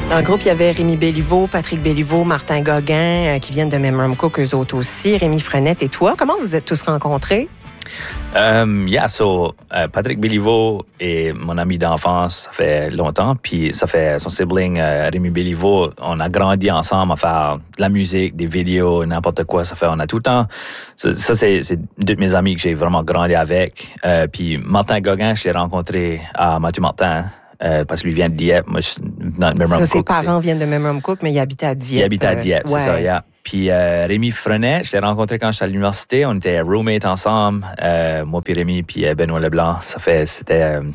Dans le groupe, il y avait Rémi Béliveau, Patrick Béliveau, Martin Gauguin, qui viennent de Memory Cook, eux autres aussi, Rémi Frenette et toi. Comment vous êtes tous rencontrés? Patrick Béliveau est mon ami d'enfance, ça fait longtemps, puis ça fait son sibling Rémi Béliveau, on a grandi ensemble à faire de la musique, des vidéos, n'importe quoi, on a tout le temps, ça c'est deux de mes amis que j'ai vraiment grandi avec, puis Martin Gauguin, je l'ai rencontré à Mathieu Martin, parce que lui vient de Dieppe, moi je suis dans Memory Cook. Ses parents viennent de Memory Cook, mais il habitait à Dieppe. Il habitait à Dieppe, c'est ça, yeah. Puis Rémi Frenette, je l'ai rencontré quand j'étais à l'université. On était roommates ensemble, moi puis Rémi puis Benoît Leblanc. C'est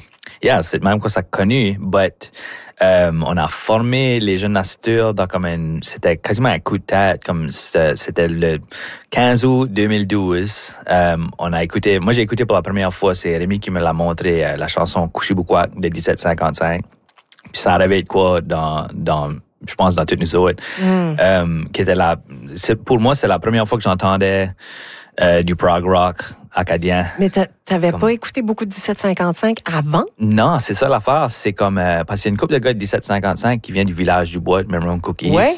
même quoi ça a connu. But on a formé les Jeunes Nature dans c'était quasiment un coup de tête. Comme c'était le 15 août 2012. Moi j'ai écouté pour la première fois. C'est Rémi qui me l'a montré la chanson Couchibukwak de 1755. Puis ça arrivait de quoi dans je pense dans toutes nous autres, qui était pour moi, c'est la première fois que j'entendais du prog rock acadien. Mais t'avais pas écouté beaucoup de 1755 avant? Non, c'est ça l'affaire. C'est comme parce qu'il y a une couple de gars de 1755 qui viennent du village du Bois de Memory Cook East,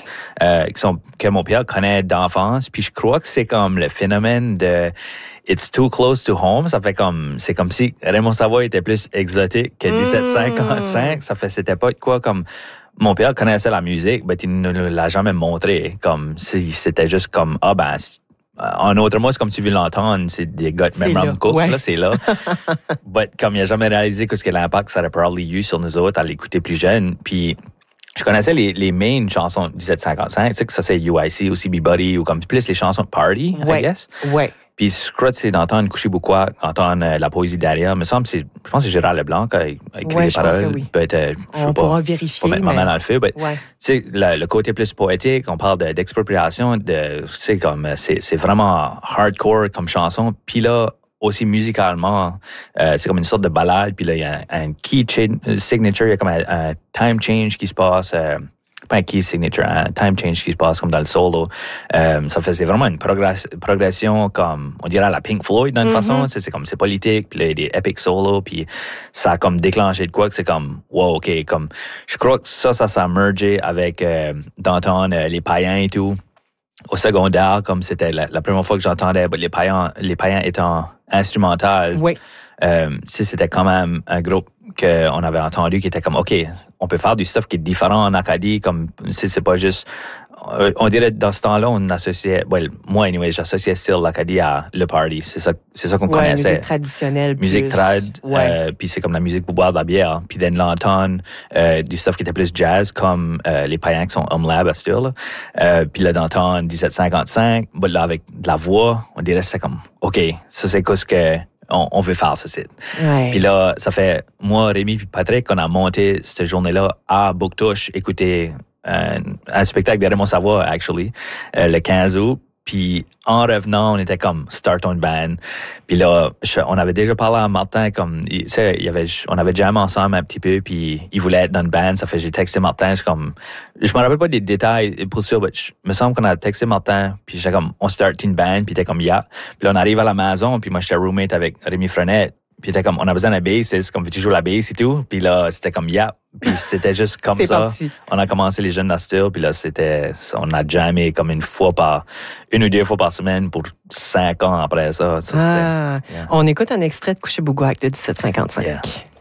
que mon père connaît d'enfance. Puis je crois que c'est comme le phénomène de It's too close to home. C'est comme si Raymond Savoie était plus exotique que 1755. C'était pas quoi comme. Mon père connaissait la musique, mais il ne l'a jamais montré. Comme si c'était juste comme en autre mot, c'est comme tu veux l'entendre, c'est des gars de Memory Cook, là, c'est là. Mais comme il n'a jamais réalisé que l'impact ça aurait probablement eu sur nous autres à l'écouter plus jeune. Puis je connaissais les main chansons de 1755, tu sais que ça c'est UIC ou CB Buddy ou comme plus les chansons de party, I guess. Ouais. Puis je crois que c'est d'entendre Couchibukwak, entendre la poésie derrière. Je pense que c'est Gérard Leblanc qui a écrit les paroles. Pense que oui. Peut-être, on pourra vérifier. Pas mettre ma main dans le feu. Tu sais, le côté plus poétique, on parle d'expropriation, c'est vraiment hardcore comme chanson. Puis là, aussi musicalement, c'est comme une sorte de ballade. Puis là, il y a un key signature, il y a comme un time change qui se passe. Pas un key signature, un time change qui se passe comme dans le solo. Ça faisait vraiment une progression comme, on dirait à la Pink Floyd d'une façon. C'est politique, puis là, il y a des epic solos, puis ça a comme déclenché de quoi que c'est comme, wow, OK, comme, je crois que ça s'est mergé avec d'entendre les païens et tout. Au secondaire, comme c'était la première fois que j'entendais les païens étant instrumental. Oui. C'était quand même un groupe qu'on avait entendu qui était comme, OK, on peut faire du stuff qui est différent en Acadie, comme, c'est pas juste, on dirait dans ce temps-là, on associait, moi, anyway, j'associais still l'Acadie à le party. C'est ça qu'on connaissait. Musique traditionnelle. Musique trad, puis c'est comme la musique pour boire de la bière. Puis l'entendre du stuff qui était plus jazz, comme les païens qui sont Home Lab à still. Puis là, d'entendre 1755, là, avec de la voix, on dirait que c'est comme, OK, ça c'est quoi ce que on veut faire ce site. Ouais. Puis là, ça fait moi, Rémi puis Patrick, on a monté cette journée-là à Bouctouche, écouter un spectacle de Raymond Savoie, actually, le 15 août. Puis en revenant, on était comme start on band. Puis là, on avait déjà parlé à Martin comme, tu sais, on avait jamais ensemble un petit peu, puis il voulait être dans une band. Ça fait j'ai texté Martin, je me rappelle pas des détails pour sûr, mais il me semble qu'on a texté Martin, puis j'étais comme on start une band, puis il était comme yeah. Puis là on arrive à la maison, puis moi j'étais roommate avec Rémi Frenette. Puis était comme, on a besoin d'un bassiste, comme veux-tu jouer la bass et tout. Puis là, c'était comme, Puis c'était juste comme ça. Parti. On a commencé les Jeunes Nature, puis là, on a jamais comme une ou deux fois par semaine pour 5 ans après ça. On écoute un extrait de Couchibukwak de 1755. Yeah.